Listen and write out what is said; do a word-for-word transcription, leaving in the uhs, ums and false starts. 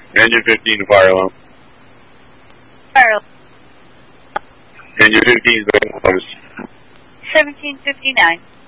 Engine fifteen to fire alarm. Fire alarm. Engine fifteen is notice. seventeen fifty-nine.